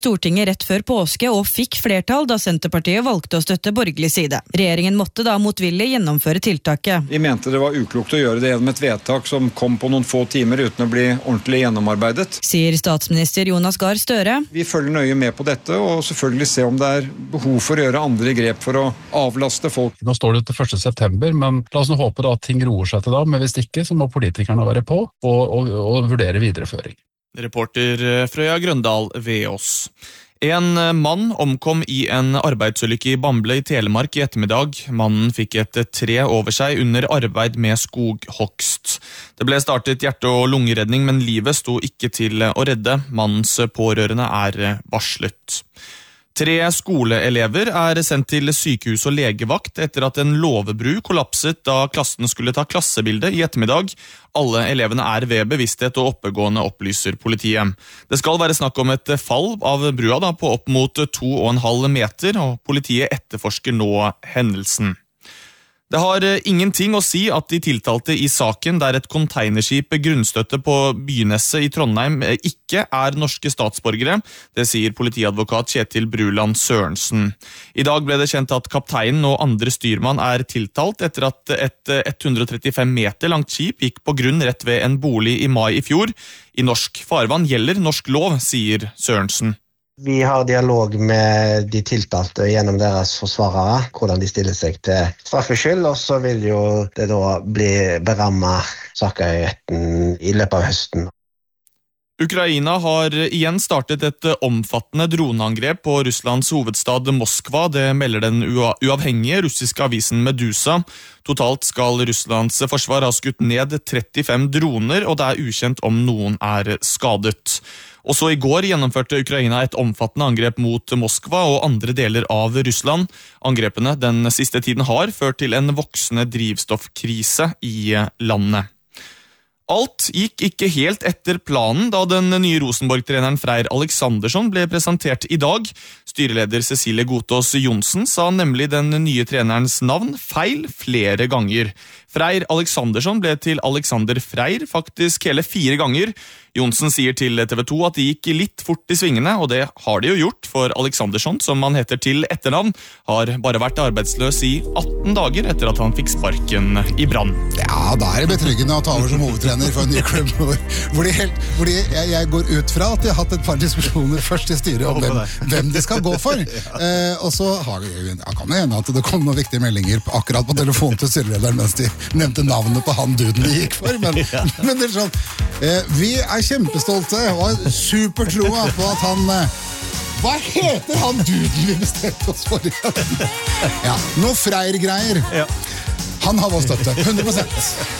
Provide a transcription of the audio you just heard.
Stortinget rett før påske og fikk flertall da Senterpartiet valgte å støtte borgerlig side. Regjeringen måtte da motvillig gjennomføre tiltaket. Vi mente det var uklokt å gjøre det gjennom et vedtak som kom på noen få timer uten å bli ordentlig gjennomarbeidet. Sier statsminister Jonas Gahr Støre. Vi følger nøye med på dette og selvfølgelig se om det behov for å gjøre andre grep for å avlaste folk. Nå står det til 1. september, men la oss nå håpe da at ting roer seg til da, men hvis ikke så må politikerne være på og vurdere videreføring. Reporter Frøya Grøndal ved oss. En mann omkom i en arbeidsulykke i Bamble i Telemark i ettermiddag. Mannen fikk et tre over seg under arbeid med skoghogst. Det ble startet hjerte- og lungeredning, men livet sto ikke til å redde. Mannens pårørende varslet. 3 skoleelever sendt til sykehus og legevakt etter at en låvebru kollapset da klassen skulle ta klassebilde i ettermiddag. Alle elevene ved bevissthet og oppegående, opplyser politiet. Det skal være snakk om et fall av brua på opp mot 2,5 meter, og politiet etterforsker nå hendelsen. Det har ingenting å si at de tiltalte i saken der et containerskip grunnstøtte på Byneset i Trondheim ikke norske statsborgere. Det sier politiadvokat Kjetil Bruland Sørensen. I dag ble det kjent at kapteinen og andre styrmann tiltalt etter at et 135 meter langt skip gikk på grunn rett ved en bolig i mai i fjor. I norsk farvann gjelder norsk lov, sier Sørensen. Vi har dialog med de tiltalte gjennom deres forsvarere, hvordan de stiller seg til straffskyld, og så vil jo det da bli berammet saker i retten i løpet av høsten. Ukraina har igjen startet et omfattende droneangrep på Russlands hovedstad Moskva. Det melder den uavhengige russiske avisen Medusa. Totalt skal Russlands forsvar ha skutt ned 35 droner, og det ukjent om noen skadet. Også i går gjennomførte Ukraina et omfattende angrep mot Moskva og andre deler av Russland. Angrepene den siste tiden har ført til en voksende drivstoffkrise i landet. Alt gikk ikke helt etter planen da den nye Rosenborg-treneren Freyr Alexandersson ble presentert i dag. Styreleder Cecilie Godtås Johnsen sa nemlig den nye trenerens navn feil flere ganger. Freyr Alexandersson ble til Alexander Freyr faktisk hele 4 ganger. Johnsen sier til TV 2 at det gikk litt fort i svingene, og det har de jo gjort, for Alexandersson, som han heter til etternavn, har bare vært arbeidsløs i 18 dager etter at han fikk sparken i Brann. Ja, da det betryggende å ta over som hovedtrener for en ny klubb, hvor jeg går ut fra at de har hatt et par diskusjoner først i styret om hvem de skal gå for. Og så kan det hende at det kom noen viktige meldinger akkurat på telefonen til styrelederen mens de nevnte navnet på han duden de gikk for, men det sånn, vi kjempestolte og har supertroa på at han hva heter han duden vi bestemte oss for? Ja, noe Freyr-greier. Han har vår støtte, 100%.